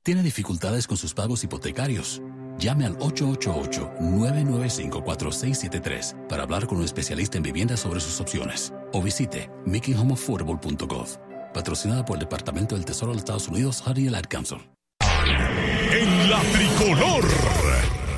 ¿Tiene dificultades con sus pagos hipotecarios? Llame al 888-995-4673 para hablar con un especialista en vivienda sobre sus opciones. O visite makinghomeaffordable.gov. Patrocinada por el Departamento del Tesoro de los Estados Unidos, Honey Ad Council. En la tricolor.